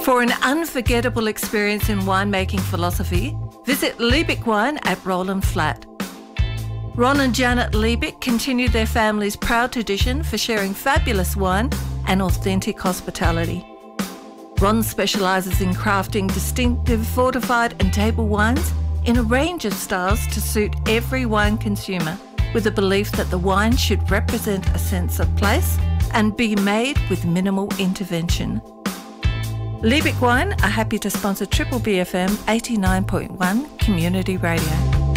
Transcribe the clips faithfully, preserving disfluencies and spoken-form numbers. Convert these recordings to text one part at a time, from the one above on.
For an unforgettable experience in winemaking philosophy, visit Liebig Wine at Roland Flat. Ron and Janet Liebig continue their family's proud tradition for sharing fabulous wine and authentic hospitality. Ron specialises in crafting distinctive fortified and table wines in a range of styles to suit every wine consumer, with the belief that the wine should represent a sense of place and be made with minimal intervention. Liebig Wine are happy to sponsor Triple B F M eighty-nine point one Community Radio.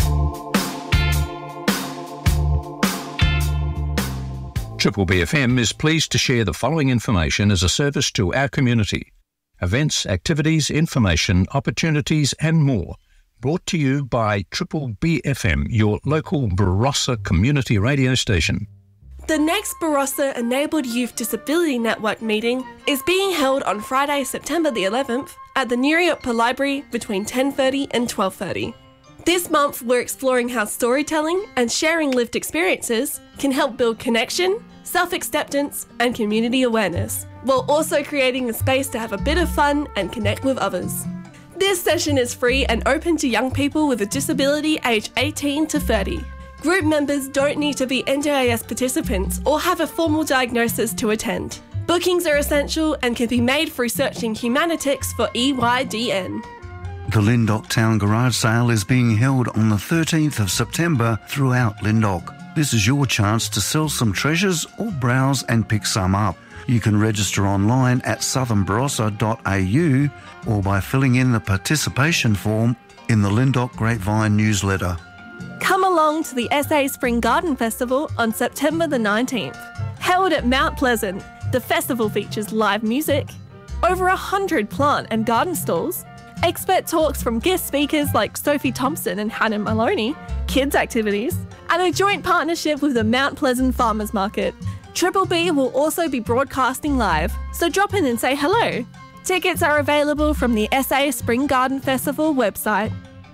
Triple B F M is pleased to share the following information as a service to our community. Events, activities, information, opportunities and more. Brought to you by Triple B F M, your local Barossa community radio station. The next Barossa Enabled Youth Disability Network meeting is being held on Friday, September the eleventh at the Nuriotpa Library between ten thirty and twelve thirty. This month we're exploring how storytelling and sharing lived experiences can help build connection, self-acceptance and community awareness, while also creating a space to have a bit of fun and connect with others. This session is free and open to young people with a disability aged eighteen to thirty. Group members don't need to be N D I S participants or have a formal diagnosis to attend. Bookings are essential and can be made through searching Humanitix for E Y D N. The Lyndoch Town Garage Sale is being held on the thirteenth of September throughout Lyndoch. This is your chance to sell some treasures or browse and pick some up. You can register online at southern barossa dot a u or by filling in the participation form in the Lyndoch Grapevine newsletter. Come along to the S A Spring Garden Festival on September the nineteenth. Held at Mount Pleasant, the festival features live music, over a hundred plant and garden stalls, expert talks from guest speakers like Sophie Thompson and Hannah Maloney, kids activities, and a joint partnership with the Mount Pleasant Farmers Market. Triple B will also be broadcasting live, so drop in and say hello. Tickets are available from the S A Spring Garden Festival website.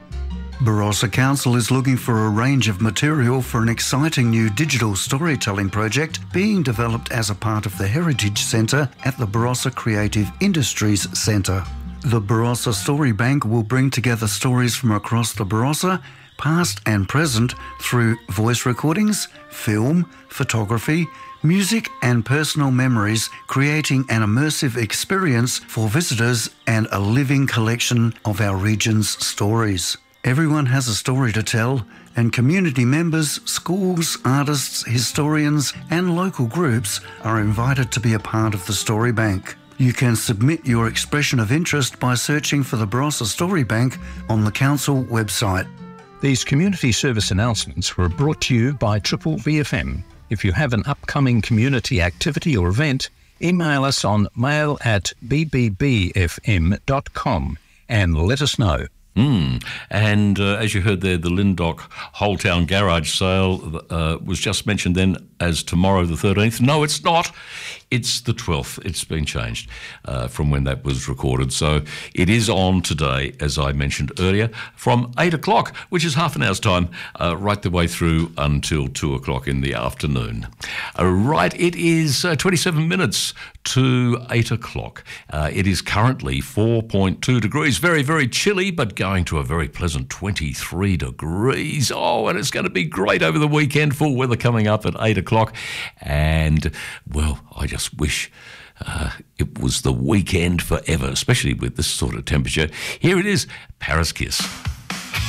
Barossa Council is looking for a range of material for an exciting new digital storytelling project being developed as a part of the Heritage Centre at the Barossa Creative Industries Centre. The Barossa Story Bank will bring together stories from across the Barossa, past and present, through voice recordings, film, photography, music and personal memories, creating an immersive experience for visitors and a living collection of our region's stories. Everyone has a story to tell, and community members, schools, artists, historians and local groups are invited to be a part of the Story Bank. You can submit your expression of interest by searching for the Barossa Story Bank on the Council website. These community service announcements were brought to you by Triple B F M. If you have an upcoming community activity or event, email us on mail at b b b f m dot com and let us know. Mm. And uh, as you heard there, the Lyndoch Whole Town Garage Sale uh, was just mentioned then as tomorrow the thirteenth. No, it's not. It's the twelfth. It's been changed uh, from when that was recorded. So it is on today, as I mentioned earlier, from eight o'clock, which is half an hour's time, uh, right the way through until two o'clock in the afternoon. Uh, right, it is uh, twenty-seven minutes to eight o'clock. Uh, it is currently four point two degrees. Very, very chilly, but going to a very pleasant twenty-three degrees. Oh, and it's going to be great over the weekend. Full weather coming up at eight o'clock. And, well, I just wish uh, it was the weekend forever, especially with this sort of temperature. Here it is, Paris Kiss.